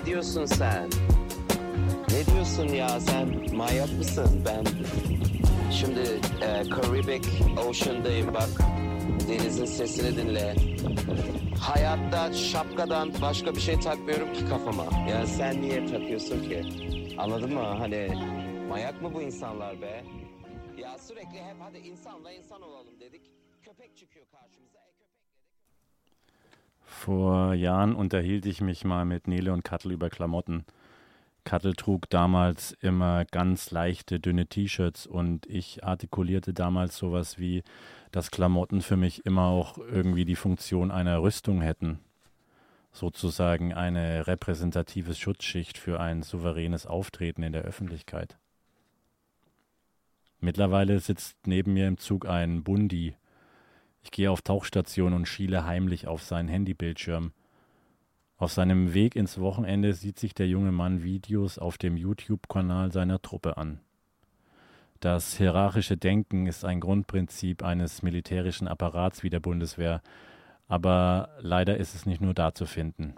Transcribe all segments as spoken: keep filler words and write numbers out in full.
diyorsun sen? Ne diyorsun ya sen? Manyak mısın? Ben şimdi e, Caribbean Ocean'dayım bak. Denizin sesini dinle. Hayatta şapkadan başka bir şey takmıyorum ki kafama. Ya sen niye takıyorsun ki? Anladın mı? Hani manyak mı bu insanlar be? Ya sürekli hep hadi insanla insan olalım dedik. Köpek çıkıyor karşımıza. E, köpek... Vor Jahren unterhielt ich mich mal mit Nele und Kattel über Klamotten. Kattel trug damals immer ganz leichte, dünne T-Shirts und ich artikulierte damals sowas wie, dass Klamotten für mich immer auch irgendwie die Funktion einer Rüstung hätten. Sozusagen eine repräsentative Schutzschicht für ein souveränes Auftreten in der Öffentlichkeit. Mittlerweile sitzt neben mir im Zug ein Bundi. Ich gehe auf Tauchstation und schiele heimlich auf seinen Handybildschirm. Auf seinem Weg ins Wochenende sieht sich der junge Mann Videos auf dem YouTube-Kanal seiner Truppe an. Das hierarchische Denken ist ein Grundprinzip eines militärischen Apparats wie der Bundeswehr, aber leider ist es nicht nur da zu finden.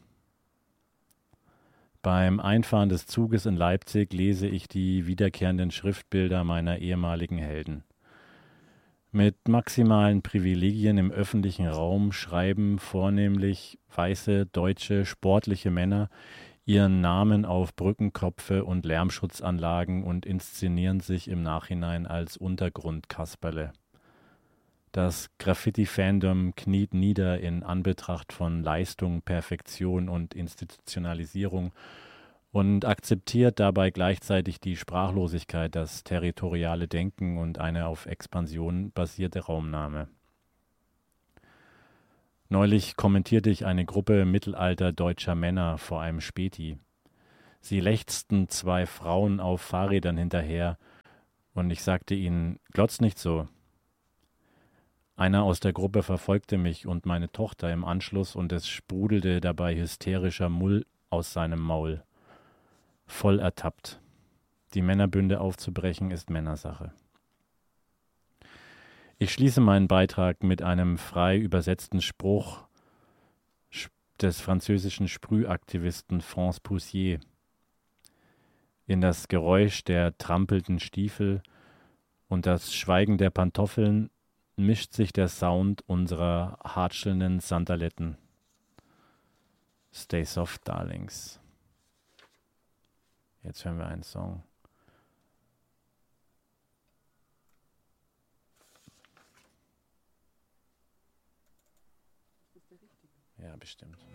Beim Einfahren des Zuges in Leipzig lese ich die wiederkehrenden Schriftbilder meiner ehemaligen Helden. Mit maximalen Privilegien im öffentlichen Raum schreiben vornehmlich weiße, deutsche, sportliche Männer ihren Namen auf Brückenkopfe und Lärmschutzanlagen und inszenieren sich im Nachhinein als Untergrundkasperle. Das Graffiti-Fandom kniet nieder in Anbetracht von Leistung, Perfektion und Institutionalisierung und akzeptiert dabei gleichzeitig die Sprachlosigkeit, das territoriale Denken und eine auf Expansion basierte Raumnahme. Neulich kommentierte ich eine Gruppe mittelalter deutscher Männer vor einem Späti. Sie lechzten zwei Frauen auf Fahrrädern hinterher und ich sagte ihnen, glotzt nicht so. Einer aus der Gruppe verfolgte mich und meine Tochter im Anschluss und es sprudelte dabei hysterischer Mull aus seinem Maul. Voll ertappt. Die Männerbünde aufzubrechen ist Männersache. Ich schließe meinen Beitrag mit einem frei übersetzten Spruch des französischen Sprühaktivisten France Poussier. In das Geräusch der trampelnden Stiefel und das Schweigen der Pantoffeln mischt sich der Sound unserer hartschelnden Sandaletten. Stay soft, darlings. Jetzt hören wir einen Song. Ja, bestimmt.